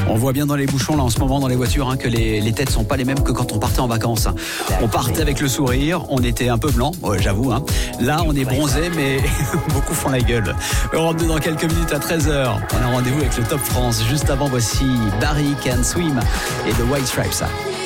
On voit bien dans les bouchons là en ce moment dans les voitures que les têtes sont pas les mêmes que quand on partait en vacances. On partait avec le sourire, on était un peu blanc, j'avoue. Là on est bronzé mais beaucoup font la gueule. Europe 2 dans quelques minutes à 13h. On a rendez-vous avec le Top France. Juste avant, voici Barry Can Swim et The White Stripes.